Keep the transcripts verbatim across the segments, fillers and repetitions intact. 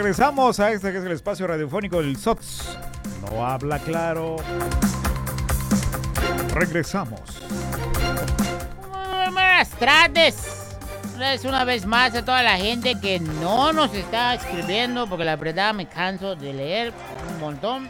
regresamos a este que es el espacio radiofónico del S O T S. No habla claro. Regresamos. Buenas tardes. Gracias una vez más a toda la gente que no nos está escribiendo, porque la verdad me canso de leer un montón.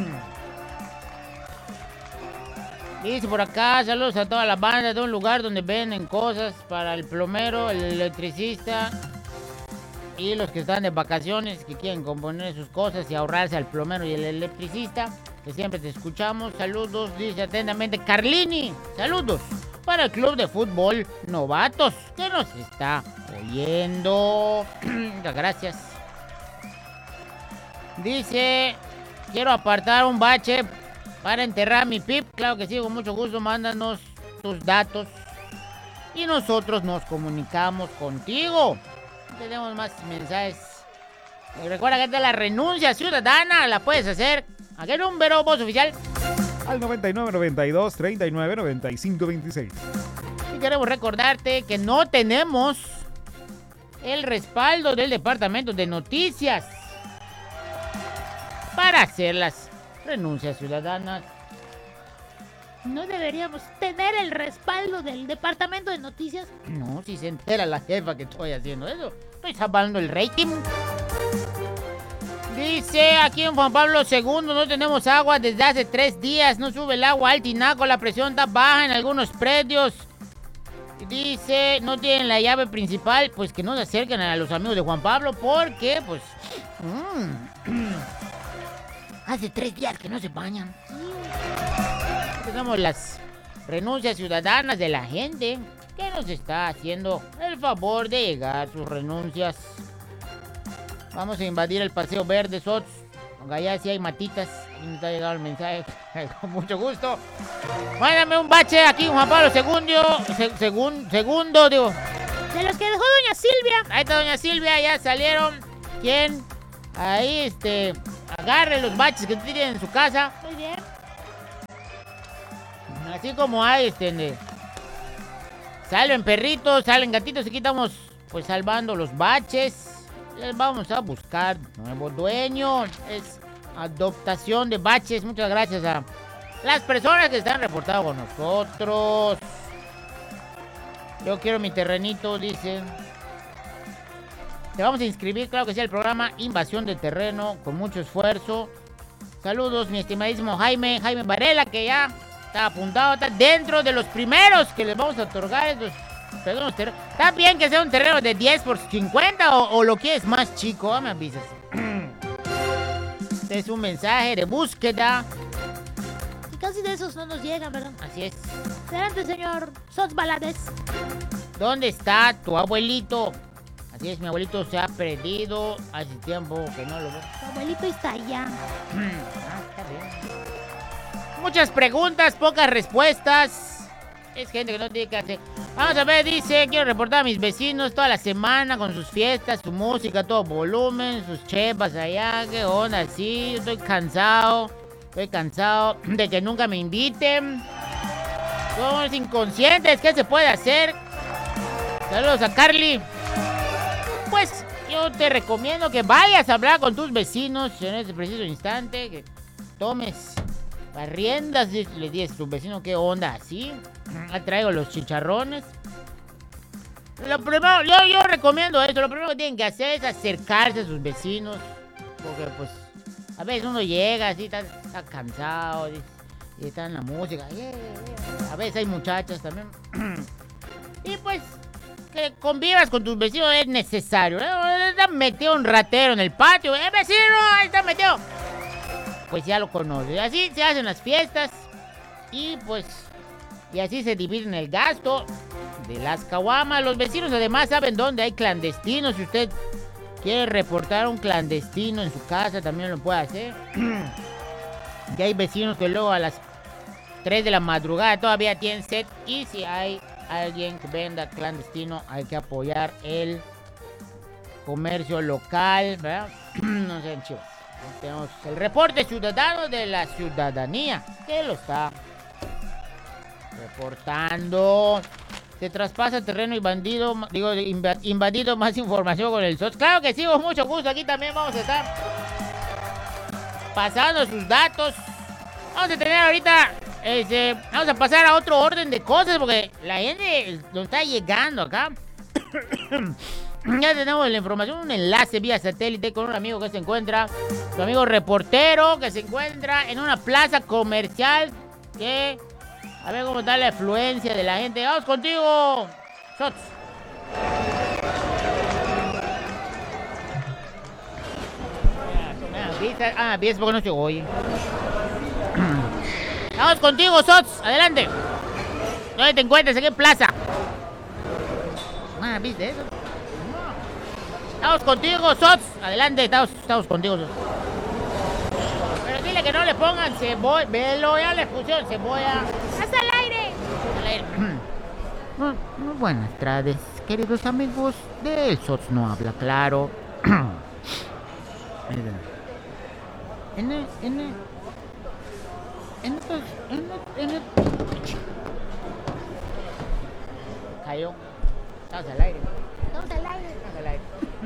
Dice por acá, saludos a toda la banda de un lugar donde venden cosas para el plomero, el electricista y los que están de vacaciones, que quieren componer sus cosas y ahorrarse al plomero y el electricista, que siempre te escuchamos. Saludos, dice atentamente Carlini. Saludos para el Club de Fútbol Novatos, que nos está oyendo. Muchas gracias. Dice, quiero apartar un bache para enterrar mi pip. Claro que sí, con mucho gusto, mándanos tus datos y nosotros nos comunicamos contigo. Tenemos más mensajes. Y recuerda que de la renuncia ciudadana la puedes hacer. ¿A qué número, voz oficial? Al noventa y nueve, noventa y dos, treinta y nueve, noventa y cinco, veintiséis. Y queremos recordarte que no tenemos el respaldo del Departamento de Noticias para hacer las renuncias ciudadanas. ¿No deberíamos tener el respaldo del Departamento de Noticias? No, si se entera la jefa que estoy haciendo eso. Estoy salvando el rating. Dice aquí en Juan Pablo segundo, no tenemos agua desde hace tres días. No sube el agua al tinaco, la presión está baja en algunos predios. Dice, no tienen la llave principal. Pues que no se acerquen a los amigos de Juan Pablo, porque pues... Mmm, hace tres días que no se bañan. Tenemos las renuncias ciudadanas de la gente que nos está haciendo el favor de llegar sus renuncias. Vamos a invadir el Paseo Verde, Sots. Aunque allá sí hay matitas. Y nos ha llegado el mensaje. Con mucho gusto. Mándame un bache aquí, Juan Pablo segundo. Se, segun, segundo, digo. De los que dejó doña Silvia. Ahí está doña Silvia, ya salieron. ¿Quién? Ahí, este... agarre los baches que tienen en su casa. Muy bien. Así como hay, este... De, salen perritos, salen gatitos. Aquí estamos, pues, salvando los baches. Les vamos a buscar nuevo dueño. Es adoptación de baches. Muchas gracias a las personas que están reportando con nosotros. Yo quiero mi terrenito, dicen. Te vamos a inscribir, claro que sí, al programa Invasión de Terreno, con mucho esfuerzo. Saludos, mi estimadísimo Jaime, Jaime Varela, que ya está apuntado, está dentro de los primeros que les vamos a otorgar estos terrenos. Está bien que sea un terreno de diez por cincuenta o, o lo que es más chico, ¿eh? Me avisas. Este es un mensaje de búsqueda. Y casi de esos no nos llegan, ¿verdad? Así es. Adelante, señor Sots Balades. ¿Dónde está tu abuelito? Así es, mi abuelito se ha perdido. Hace tiempo que no lo veo. Tu abuelito está allá. Ah, está bien. Muchas preguntas, pocas respuestas. Es gente que no tiene que hacer. Vamos a ver, dice, quiero reportar a mis vecinos toda la semana con sus fiestas, su música, todo volumen, sus chepas allá, qué onda, sí, estoy cansado, estoy cansado de que nunca me inviten. Somos inconscientes, ¿qué se puede hacer? Saludos a Carly. Pues yo te recomiendo que vayas a hablar con tus vecinos en este preciso instante, que tomes las riendas, le dices a tu vecino qué onda, ¿sí? Traigo los chicharrones. Lo primero, yo, yo recomiendo esto, lo primero que tienen que hacer es acercarse a sus vecinos, porque pues a veces uno llega así, está, está cansado, y, y está en la música, yeah, yeah. A veces hay muchachas también. Y pues que convivas con tus vecinos es necesario, ¿eh? Está metido un ratero en el patio, ¡eh, vecino! Ahí está metido. Pues ya lo conoces. Así se hacen las fiestas. Y pues, y así se dividen el gasto de las caguamas. Los vecinos además saben dónde hay clandestinos. Si usted quiere reportar un clandestino en su casa, también lo puede hacer. Y hay vecinos que luego a las tres de la madrugada todavía tienen sed. Y si hay alguien que venda clandestino, hay que apoyar el comercio local, ¿verdad? No sean chivos. Tenemos el reporte ciudadano de la ciudadanía, que lo está reportando. Se traspasa terreno y bandido, digo, inva- invadido. Más información con el S O T S. Claro que sí, con mucho gusto. Aquí también vamos a estar pasando sus datos. Vamos a tener ahorita, este, vamos a pasar a otro orden de cosas porque la gente nos está llegando acá. Ya tenemos la información, un enlace vía satélite con un amigo que se encuentra, su amigo reportero que se encuentra en una plaza comercial que, a ver cómo está la afluencia de la gente. Vamos contigo, Sots. Ah, ¿ves porque no se oye? Vamos contigo, Sots, adelante. ¿Dónde te encuentras? ¿En qué plaza? Ah, ¿viste eso? Estamos contigo, Sots. Adelante, estamos, estamos contigo, Sots. Pero dile que no le pongan cebolla. Velo, ya le pusieron cebolla. ¡Hasta el aire! Al aire. Muy, muy buenas tardes, queridos amigos del Sots No Habla Claro. En el, en el, en estos, en el, en el... Cayó. Estamos al aire. Estamos al aire. Estamos al aire.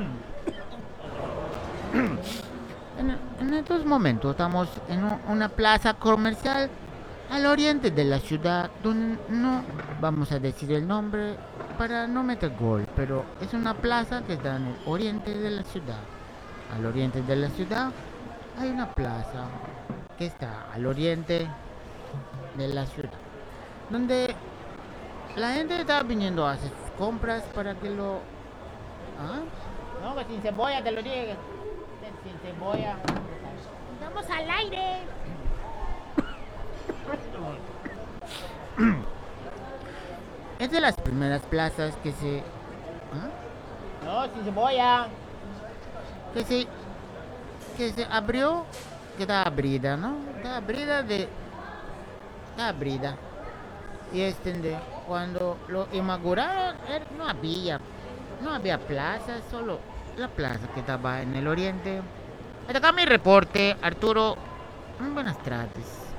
En, en estos momentos estamos en un- una plaza comercial al oriente de la ciudad, donde no vamos a decir el nombre para no meter gol, pero es una plaza que está en el oriente de la ciudad. Al oriente de la ciudad hay una plaza que está al oriente de la ciudad, donde la gente está viniendo a hacer sus compras para que lo... ¿Ah? No, que sin cebolla, te lo dije. Sin cebolla. Estamos al aire. Es de las primeras plazas que se... ¿Ah? No, sin cebolla. Que se... Que se abrió... Que está abrida, ¿no? Está abrida de... Está abrida. Y este de... Cuando lo inauguraron, er- no había... No había plaza, solo la plaza que estaba en el oriente. Hasta acá mi reporte, Arturo. Buenas tardes.